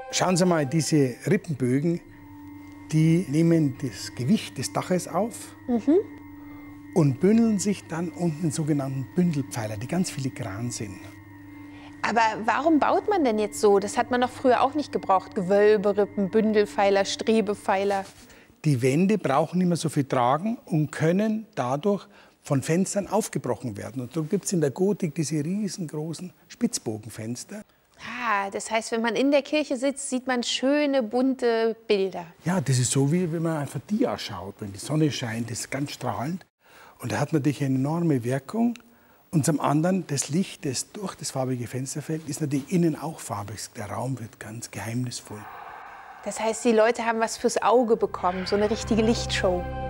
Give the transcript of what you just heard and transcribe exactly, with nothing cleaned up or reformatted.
Schauen Sie mal, diese Rippenbögen, die nehmen das Gewicht des Daches auf mhm. und bündeln sich dann unten in sogenannten Bündelpfeiler, die ganz filigran sind. Aber warum baut man denn jetzt so? Das hat man doch früher auch nicht gebraucht. Gewölberippen, Bündelpfeiler, Strebepfeiler. Die Wände brauchen nicht mehr so viel Tragen und können dadurch von Fenstern aufgebrochen werden. Und darum gibt es in der Gotik diese riesengroßen Spitzbogenfenster. Ah, das heißt, wenn man in der Kirche sitzt, sieht man schöne, bunte Bilder. Ja, das ist so, wie wenn man einfach Dia schaut. Wenn die Sonne scheint, das ist ganz strahlend. Und das hat natürlich eine enorme Wirkung. Und zum anderen, das Licht, das durch das farbige Fenster fällt, ist natürlich innen auch farbig. Der Raum wird ganz geheimnisvoll. Das heißt, die Leute haben was fürs Auge bekommen, so eine richtige Lichtshow.